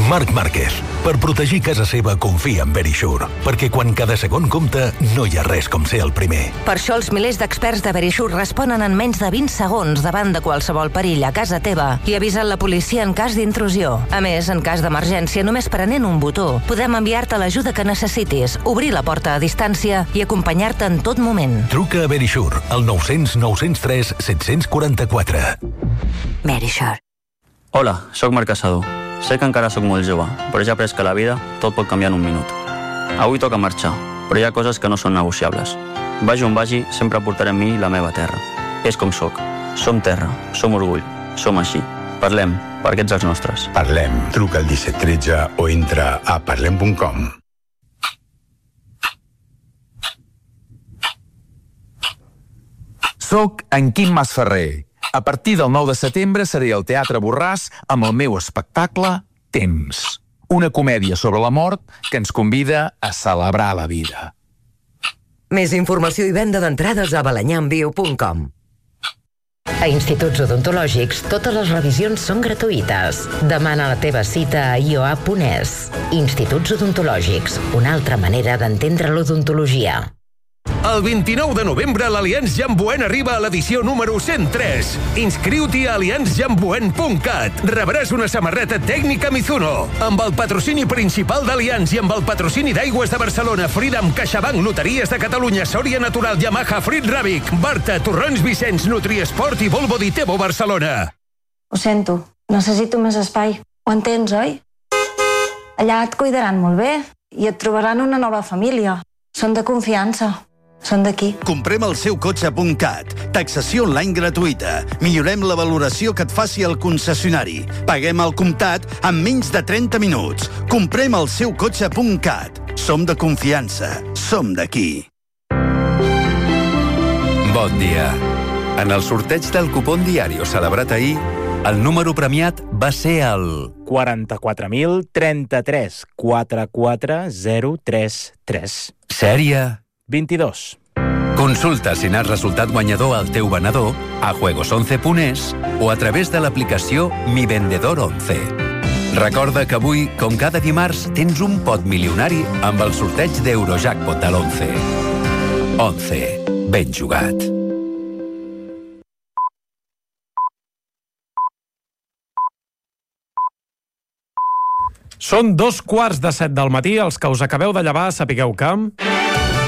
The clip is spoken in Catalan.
Marc Márquez. Per protegir casa seva confia en Verisure, perquè quan cada segon compta no hi ha res com ser el primer. Per això els milers d'experts de Verisure responen en menys de 20 segons davant de qualsevol perill a casa teva i avisen la policia en cas d'intrusió. A més, en cas d'emergència, només prenent un botó, podem enviar-te l'ajuda que necessitis, obrir la porta a distància i acompanyar-te en tot moment. Truca a Verisure al 900 903 744. Verisure. Hola, sóc Marc Casado. Sé que encara sóc molt jove, però ja he après que la vida tot pot canviar en un minut. Avui toca marxar, però hi ha coses que no són negociables. Vagi on vagi, sempre portaré amb mi la meva terra. És com sóc. Som terra, som orgull, som així. Parlem, perquè ets els nostres. Parlem. Truca al 1713 o entra a parlem.com. Soc en Quim Masferrer. A partir del 9 de setembre seré al Teatre Borràs amb el meu espectacle Temps. Una comèdia sobre la mort que ens convida a celebrar la vida. Més informació i venda d'entrades a balanyamviu.com. A Instituts Odontològics, totes les revisions són gratuïtes. Demana la teva cita a ioa.es. Instituts Odontològics, una altra manera d'entendre l'odontologia. El 29 de novembre l'Allianz Jamboen arriba a l'edició número 103. Inscriu-t'hi a allianzjamboen.cat. Rebràs una samarreta tècnica Mizuno. Amb el patrocini principal d'Allianz i amb el patrocini d'Aigües de Barcelona, Freedom, CaixaBank, Loteries de Catalunya, Sòria Natural, Yamaha, Frit Ràbic, Barta, Torrons Vicenç, Nutriesport i Volvo Ditebo Barcelona. Ho sento, necessito més espai. Ho entens, oi? Allà et cuidaran molt bé i et trobaran una nova família. Són de confiança. Són d'aquí. Comprem el seu cotxe.cat. Taxació online gratuïta. Millorem la valoració que et faci el concessionari. Paguem al comptat en menys de 30 minuts. Comprem el seu cotxe.cat. Som de confiança. Som d'aquí. Bon dia. En el sorteig del cupón diario celebrat ahir, el número premiat va ser el 44.033 44033. Sèrie 22. Consulta si n'has resultat guanyador al teu venedor a juegos11.es o a través de l'aplicació Mi Vendedor 11. Recorda que avui, com cada dimarts, tens un pot milionari amb el sorteig d'Eurojackpot de l'11. 11. Ben jugat. Són 2:15 del matí, els que us acabeu de llevar sapigueu que...